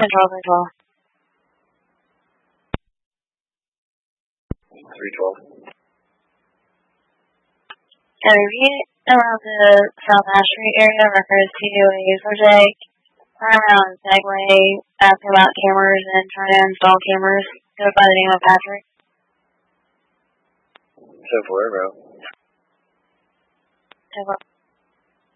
Control, control. 312. Repeat around the South Ash Street area refers to a project around Segway, asking about cameras and trying to install cameras. Go by the name of Patrick. So for bro. So